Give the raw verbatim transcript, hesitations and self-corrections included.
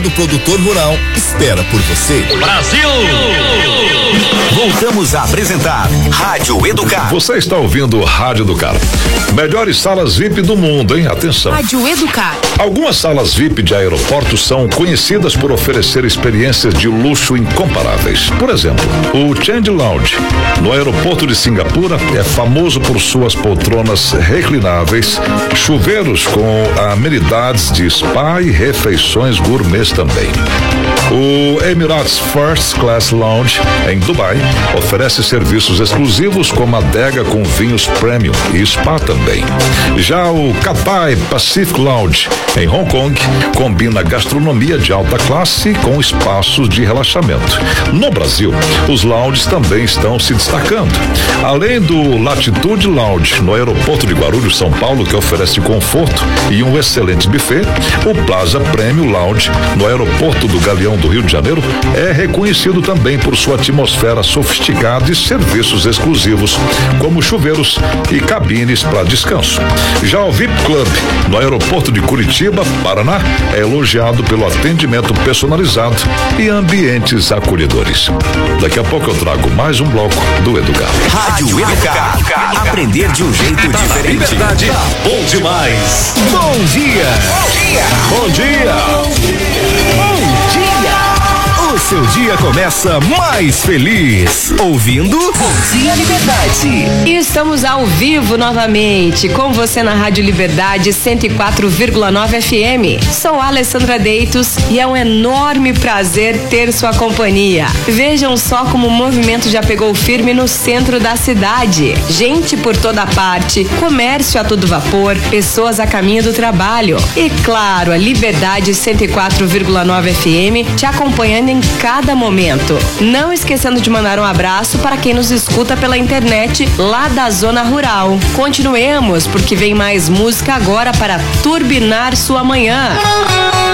O produtor rural espera por você. Brasil! Voltamos a apresentar Rádio Educar. Você está ouvindo Rádio Educar. Melhores salas V I P do mundo, hein? Atenção. Rádio Educar. Algumas salas V I P de aeroportos são conhecidas por oferecer experiências de luxo incomparáveis. Por exemplo, o Change Lounge, no aeroporto de Singapura, é famoso por suas poltronas reclináveis, chuveiros com amenidades de spa e refeições gourmets também. O Emirates First Class Lounge, em Dubai, oferece serviços exclusivos como adega com vinhos premium e spa também. Já o Cathay Pacific Lounge, em Hong Kong, combina gastronomia de alta classe com espaços de relaxamento. No Brasil, os lounges também estão se destacando. Além do Latitude Lounge, no aeroporto de Guarulhos, São Paulo, que oferece conforto e um excelente buffet, o Plaza Premium Lounge, no aeroporto do Galeão do Rio de Janeiro, é reconhecido também por sua atmosfera sofisticada e serviços exclusivos, como chuveiros e cabines para descanso. Já o V I P Club, no aeroporto de Curitiba, Paraná, é elogiado pelo atendimento personalizado e ambientes acolhedores. Daqui a pouco eu trago mais um bloco do Educar. Rádio Educar. Aprender de um jeito diferente. Liberdade, bom demais. Bom dia. Bom dia. Bom dia. O seu dia começa mais feliz. Ouvindo Bom Dia Liberdade. E estamos ao vivo novamente com você na Rádio Liberdade cento e quatro vírgula nove F M. Sou a Alessandra Deitos e é um enorme prazer ter sua companhia. Vejam só como o movimento já pegou firme no centro da cidade. Gente por toda parte, comércio a todo vapor, pessoas a caminho do trabalho. E claro, a Liberdade cento e quatro vírgula nove F M te acompanhando em cada momento. Não esquecendo de mandar um abraço para quem nos escuta pela internet lá da zona rural. Continuemos, porque vem mais música agora para turbinar sua manhã.